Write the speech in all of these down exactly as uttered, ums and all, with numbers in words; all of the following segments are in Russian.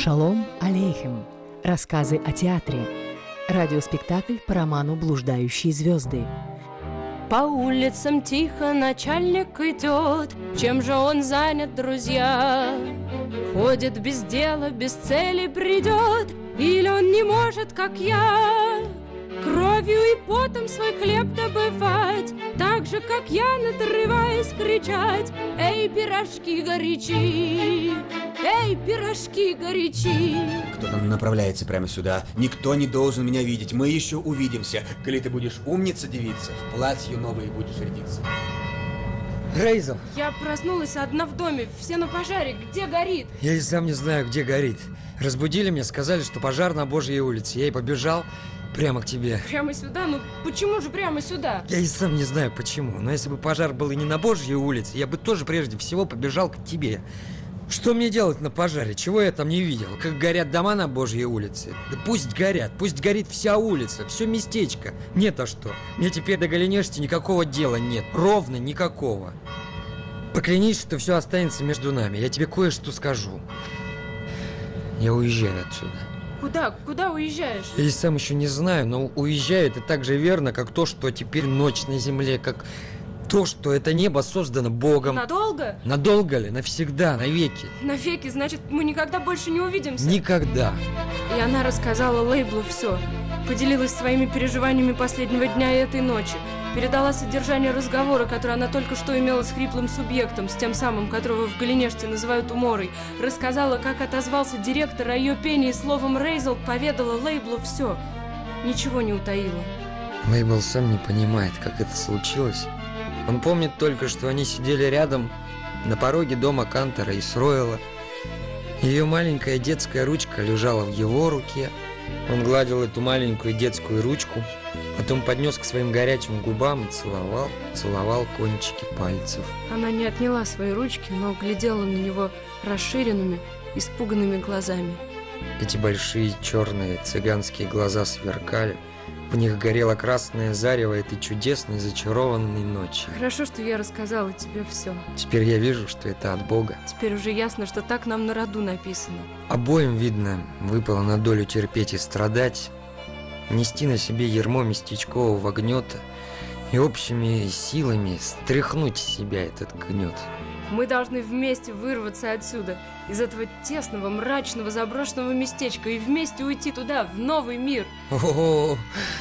Шалом алейхем. Рассказы о театре. Радиоспектакль по роману «Блуждающие звезды». По улицам тихо начальник идет. Чем же он занят, друзья? Ходит без дела, без цели бредет. Или он не может, как я, кровью и потом свой хлеб добывать, так же, как я, надрываясь, кричать: эй, пирожки горячи! Эй, пирожки горячи! Кто там направляется прямо сюда? Никто не должен меня видеть, мы еще увидимся. Коли ты будешь умница, девица, в платье новые будешь рядиться. Рейзел! Я проснулась одна в доме, все на пожаре, где горит? Я и сам не знаю, где горит. Разбудили меня, сказали, что пожар на Божьей улице. Я и побежал прямо к тебе. Прямо сюда? Ну почему же прямо сюда? Я и сам не знаю почему, но если бы пожар был и не на Божьей улице, я бы тоже прежде всего побежал к тебе. Что мне делать на пожаре? Чего я там не видел? Как горят дома на Божьей улице? Да пусть горят, пусть горит вся улица, все местечко. Нет, а что? Мне теперь до Голенешти никакого дела нет, ровно никакого. Поклянись, что все останется между нами, я тебе кое-что скажу. Я уезжаю отсюда. Куда? Куда уезжаешь? Я и сам еще не знаю, но уезжаю это так же верно, как то, что теперь ночь на земле, как то, что это небо создано Богом. Надолго? Надолго ли? Навсегда, навеки. Навеки, значит, мы никогда больше не увидимся? Никогда. И она рассказала Лейблу все. Поделилась своими переживаниями последнего дня и этой ночи. Передала содержание разговора, который она только что имела с хриплым субъектом, с тем самым, которого в Голенеште называют уморой. Рассказала, как отозвался директор о ее пении словом «Рейзел», поведала Лейблу все. Ничего не утаила. Лейбл сам не понимает, как это случилось. Он помнит только, что они сидели рядом на пороге дома Кантора и Исроэла. Ее маленькая детская ручка лежала в его руке. Он гладил эту маленькую детскую ручку, потом поднес к своим горячим губам и целовал, целовал кончики пальцев. Она не отняла свои ручки, но глядела на него расширенными, испуганными глазами. Эти большие черные цыганские глаза сверкали. В них горело красное зарево этой чудесной, зачарованной ночи. Хорошо, что я рассказала тебе все. Теперь я вижу, что это от Бога. Теперь уже ясно, что так нам на роду написано. Обоим, видно, выпало на долю терпеть и страдать, нести на себе ярмо местечкового гнета и общими силами стряхнуть с себя этот гнет. Мы должны вместе вырваться отсюда, из этого тесного, мрачного, заброшенного местечка, и вместе уйти туда, в новый мир. О-о-о!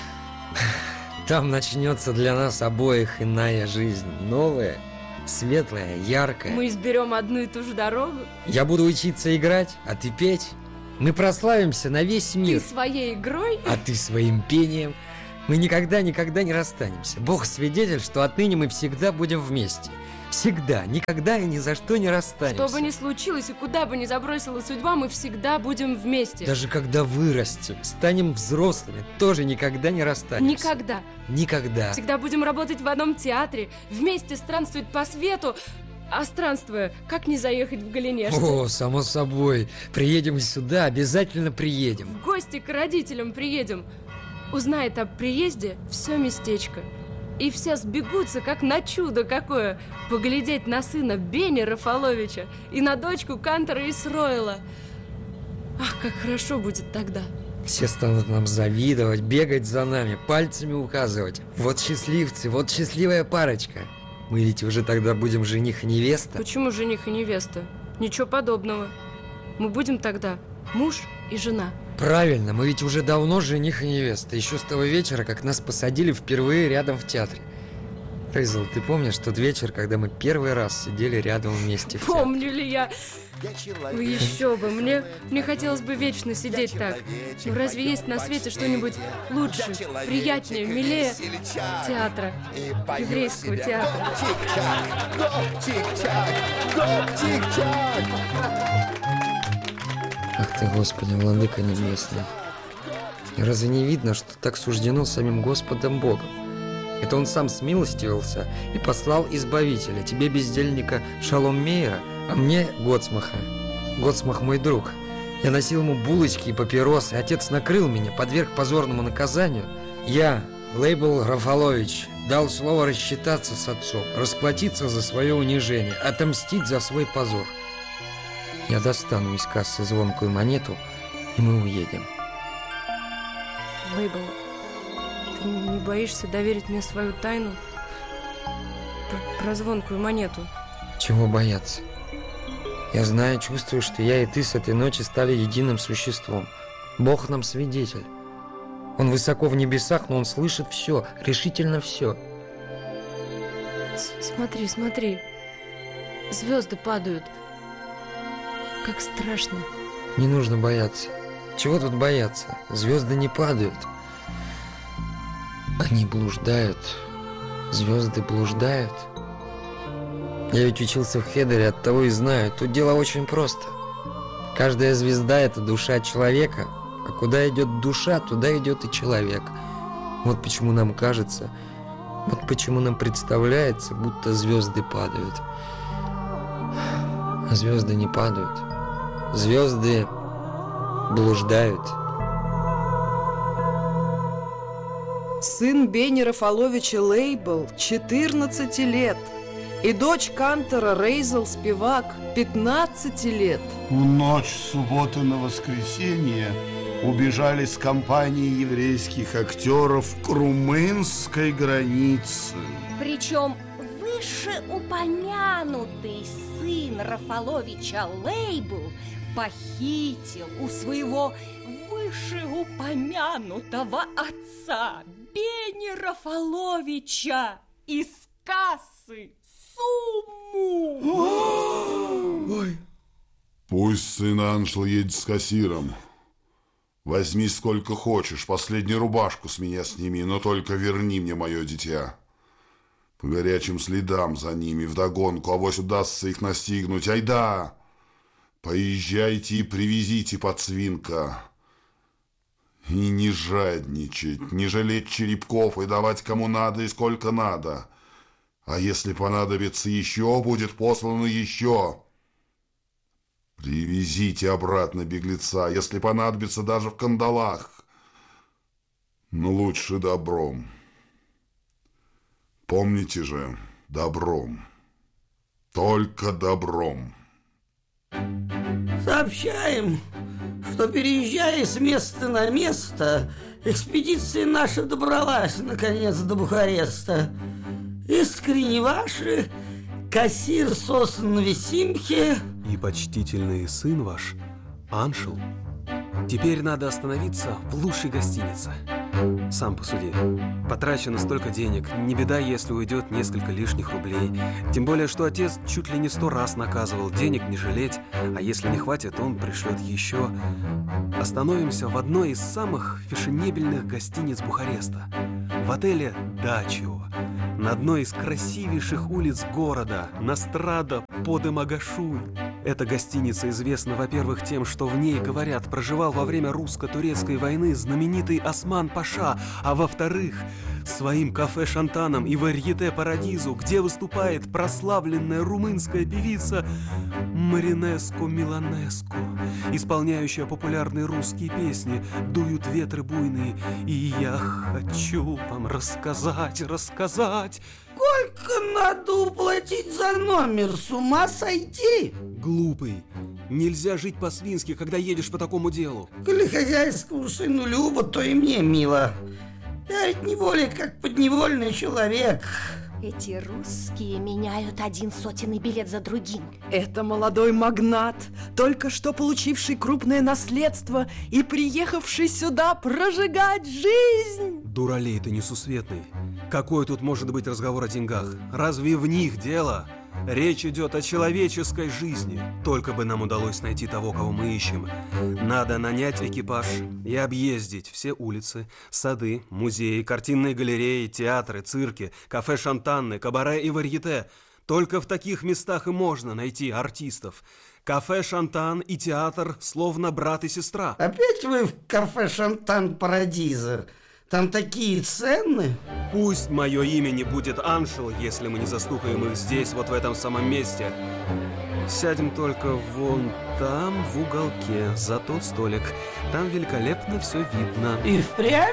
Там начнется для нас обоих иная жизнь, новая, светлая, яркая. Мы изберем одну и ту же дорогу. Я буду учиться играть, а ты петь. Мы прославимся на весь мир. Ты своей игрой, а ты своим пением. Мы никогда-никогда не расстанемся. Бог свидетель, что отныне мы всегда будем вместе. Всегда, никогда и ни за что не расстанемся. Что бы ни случилось и куда бы ни забросила судьба, мы всегда будем вместе. Даже когда вырастем, станем взрослыми, тоже никогда не расстанемся. Никогда. Никогда. Всегда будем работать в одном театре, вместе странствовать по свету. А странствуя, как не заехать в Голенеште? О, само собой. Приедем сюда, обязательно приедем. В гости к родителям приедем. Узнает о приезде все местечко. И все сбегутся, как на чудо какое, поглядеть на сына Бени Рафаловича и на дочку Кантора Исроэла. Ах, как хорошо будет тогда. Все станут нам завидовать, бегать за нами, пальцами указывать. Вот счастливцы, вот счастливая парочка. Мы ведь уже тогда будем жених и невеста. Почему жених и невеста? Ничего подобного. Мы будем тогда муж и жена. Правильно, мы ведь уже давно жених и невеста. Еще с того вечера, как нас посадили впервые рядом в театре. Рейзел, ты помнишь тот вечер, когда мы первый раз сидели рядом вместе в театре? Помню ли я? Ну еще бы, мне, мне хотелось бы вечно сидеть так. Ну разве есть на свете что-нибудь лучше, приятнее, милее театра, еврейского театра? Ах ты, Господи, Владыка Небесный! Разве не видно, что так суждено самим Господом Богом? Это Он сам смилостивился и послал Избавителя, тебе, бездельника Шалом Мейера, а мне Гоцмаха. Гоцмах мой друг. Я носил ему булочки и папиросы, отец накрыл меня, подверг позорному наказанию. Я, Лейбл Рафалович, дал слово рассчитаться с отцом, расплатиться за свое унижение, отомстить за свой позор. Я достану из кассы звонкую монету, и мы уедем. Мейбл, ты не боишься доверить мне свою тайну? Про, про звонкую монету. Чего бояться? Я знаю, чувствую, что я и ты с этой ночи стали единым существом. Бог нам свидетель. Он высоко в небесах, но он слышит все, решительно все. С смотри, смотри. Звезды падают. Как страшно. Не нужно бояться. Чего тут бояться? Звезды не падают. Они блуждают. Звезды блуждают. Я ведь учился в Хедере, оттого и знаю. Тут дело очень просто. Каждая звезда – это душа человека, а куда идет душа, туда идет и человек. Вот почему нам кажется, вот почему нам представляется, будто звезды падают. А звезды не падают. Звезды блуждают. Сын Бени Рафаловича Лейбл, четырнадцати лет, и дочь кантора Рейзел Спивак, пятнадцати лет. В ночь с субботы на воскресенье убежали с компанией еврейских актеров к румынской границе. Причем вышеупомянутый сын Рафаловича Лейбл похитил у своего вышеупомянутого отца Бени Рафаловича из кассы сумму. Ой. Пусть сын Аншел едет с кассиром. Возьми сколько хочешь, последнюю рубашку с меня сними, но только верни мне мое дитя. По горячим следам за ними вдогонку, авось удастся их настигнуть. Айда! Поезжайте и привезите подсвинка. И не жадничать, не жалеть черепков и давать кому надо и сколько надо. А если понадобится еще, будет послано еще. Привезите обратно беглеца, если понадобится, даже в кандалах. Но лучше добром. Помните же, добром. Только добром. Сообщаем, что, переезжая с места на место, экспедиция наша добралась, наконец, до Бухареста. Искренне ваши, кассир Сосан Весимхе и почтительный сын ваш, Аншел. Теперь надо остановиться в лучшей гостинице. Сам посуди. Потрачено столько денег. Не беда, если уйдет несколько лишних рублей. Тем более, что отец чуть ли не сто раз наказывал денег не жалеть, а если не хватит, он пришлет еще. Остановимся в одной из самых фешенебельных гостиниц Бухареста. В отеле «Дачио». На одной из красивейших улиц города, Настрада Подемагашуль. Эта гостиница известна, во-первых, тем, что в ней, говорят, проживал во время русско-турецкой войны знаменитый Осман Паша, а во-вторых, своим кафе-шантаном и варьете Парадизу, где выступает прославленная румынская певица Маринеско Миланеско, исполняющая популярные русские песни «Дуют ветры буйные», и я хочу вам рассказать, рассказать. Сколько надо уплатить за номер? С ума сойти? Глупый. Нельзя жить по-свински, когда едешь по такому делу. Коли хозяйскому сыну любо, то и мне мило. Я ведь не более как подневольный человек. Эти русские меняют один сотенный билет за другим. Это молодой магнат, только что получивший крупное наследство и приехавший сюда прожигать жизнь. Дуралей ты несусветный. Какой тут может быть разговор о деньгах? Разве в них дело? Речь идет о человеческой жизни. Только бы нам удалось найти того, кого мы ищем. Надо нанять экипаж и объездить все улицы, сады, музеи, картинные галереи, театры, цирки, кафе-шантанны, кабаре и варьете. Только в таких местах и можно найти артистов. Кафе-шантан и театр словно брат и сестра. Опять вы в кафе-шантан Парадиза? Там такие цены. Пусть мое имя не будет Аншел, если мы не застукаем их здесь, вот в этом самом месте. Сядем только вон там, в уголке, за тот столик. Там великолепно все видно. И впрямь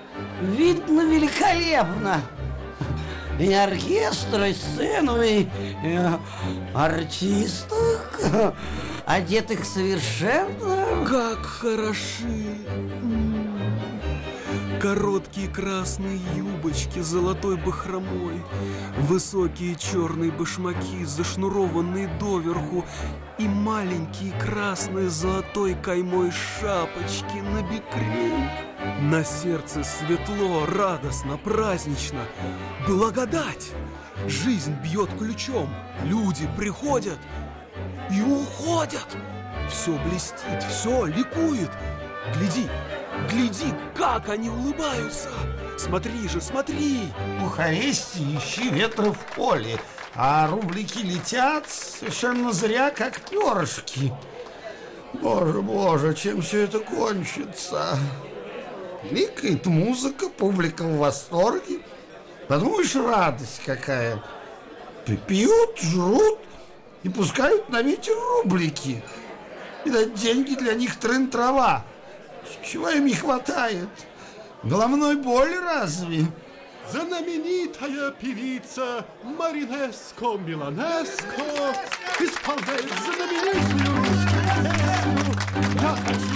видно великолепно. И оркестр, и сцену, и, и артистов. одетых совершенно... Как хороши! Короткие красные юбочки с золотой бахромой, высокие черные башмаки, зашнурованные доверху, и маленькие красные с золотой каймой шапочки на бекрень. На сердце светло, радостно, празднично. Благодать! Жизнь бьет ключом, люди приходят и уходят. Все блестит, все ликует. Гляди, гляди, как они улыбаются. Смотри же, смотри. Бухаресте ищи ветра в поле, а рублики летят совершенно зря, как перышки. Боже, боже, чем все это кончится? Ликает музыка, публика в восторге. Подумаешь, радость какая. Пьют, жрут и пускают на ветер рублики. Видать, деньги для них трын-трава. Чего им не хватает? Головной боли разве? Знаменитая певица Маринеско Миланеско исполняет знаменитую русскую песню «Я хочу